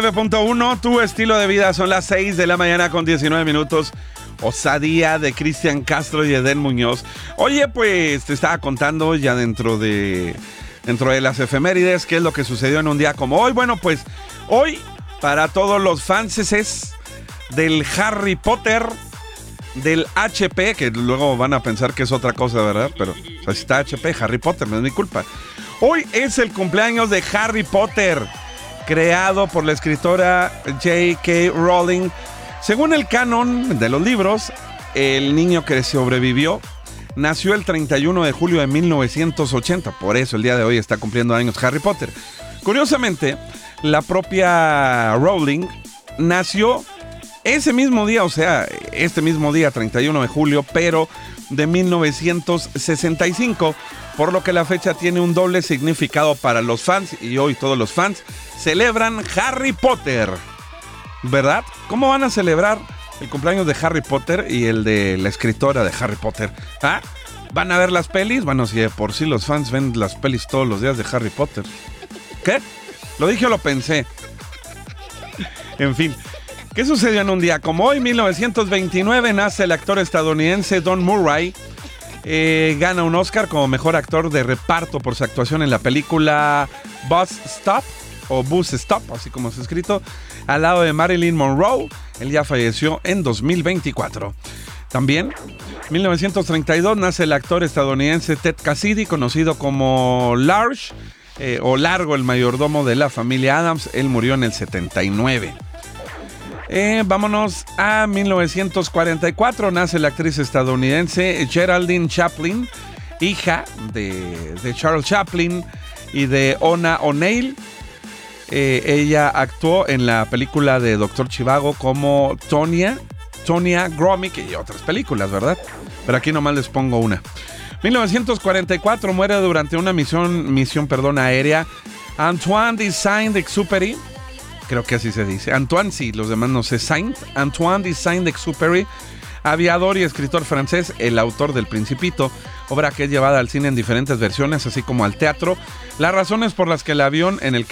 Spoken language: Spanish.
99.1, tu estilo de vida. Son las 6 de la mañana con 19 minutos. Osadía de Cristian Castro y Edén Muñoz. Oye, pues te estaba contando ya dentro de las efemérides qué es lo que sucedió en un día como hoy. Bueno, pues hoy, para todos los fanses del Harry Potter, del HP, que luego van a pensar que es otra cosa, ¿verdad? Pero o sea, si está HP, Harry Potter, no es mi culpa. Hoy es el cumpleaños de Harry Potter, creado por la escritora J.K. Rowling. Según el canon de los libros, el niño que sobrevivió nació el 31 de julio de 1980. Por eso el día de hoy está cumpliendo años Harry Potter. Curiosamente, la propia Rowling nació ese mismo día, o sea, este mismo día, 31 de julio, pero de 1965, por lo que la fecha tiene un doble significado para los fans, y hoy todos los fans celebran Harry Potter, ¿verdad? ¿Cómo van a celebrar el cumpleaños de Harry Potter y el de la escritora de Harry Potter? ¿Ah? ¿Van a ver las pelis? Bueno, si de por sí los fans ven las pelis todos los días de Harry Potter. ¿Qué? ¿Lo dije o lo pensé? En fin. ¿Qué sucedió en un día como hoy? 1929 nace el actor estadounidense Don Murray. Gana un Oscar como mejor actor de reparto por su actuación en la película Bus Stop, o Bus Stop, así como es escrito, al lado de Marilyn Monroe. Él ya falleció en 2024. También, 1932 nace el actor estadounidense Ted Cassidy, conocido como Large, o Largo, el mayordomo de la familia Addams. Él murió en el 79. Vámonos a 1944. Nace la actriz estadounidense Geraldine Chaplin, hija de Charles Chaplin y de Ona O'Neill. Ella actuó en la película de Dr. Zhivago como Tonya Gromick y otras películas, ¿verdad? Pero aquí nomás les pongo una. 1944 muere durante una misión aérea Antoine de Saint-Exupéry. Creo que así se dice. Antoine, sí, los demás no sé. Antoine de Saint-Exupéry, aviador y escritor francés, el autor del Principito, obra que es llevada al cine en diferentes versiones, así como al teatro. Las razones por las que el avión en el